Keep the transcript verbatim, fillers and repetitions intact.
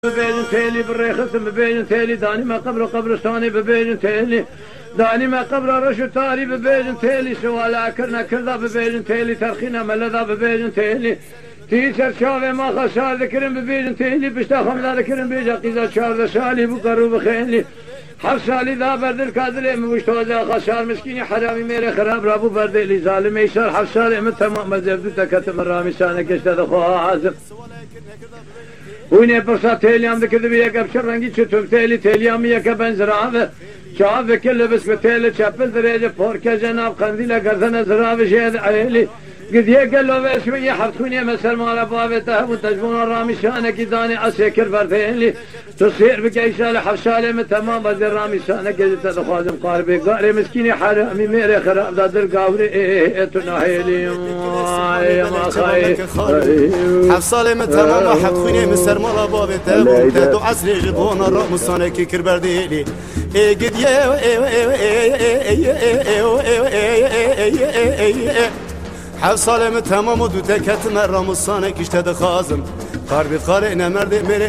ببين تيلي بالريخس ببين تيلي داني ما قبر قبرستاني ببين تيلي داني ما قبر رشو تاري ببين تيلي سوالا كرنا كردا ببين تيلي ترخينا ملدا ببين تيلي تيسر شاوه ما خسار ذكرن ببين تيلي بشتا خمدا ذكرن بيجا قيزا شار سالي بقرو بخيلي حف سالي ذا برد الكادر مشتوزا خسار مسكيني حرامي ميري خراب رابو برد لي ظالم يسار حف سالي من تمام مزبدو تكتم الرامي سانك اشتد خواه عازم وینه پرسا تیلیام دکرد بیه کب شرنگی چطور تیلی تیلیام یه که بنزرابه شعب کل بس به تیل چپل دریجه پورکه جناب قندیل گردن زرابه شید عیلی قد يقلوا بشوية حفتوني مسر مال بابته وتجبون الرامي شانك داني اسكر برتيلي تصير بقيسال حفشالي من تمام بدر رامي شانك تدخوازم قاربي قاري مسكيني حرامي ميري خراب دادر قاوري ايه تناهيلي يا ما خاي حفصالي من تمام حفتوني مسر مال بابته وتدو عسري جبون الرامي شانك كربرديلي ايه قد يا حفصالي من تمام ودو تكت مرة مصانك اشتد خازم قاربي قارئنا مرد مري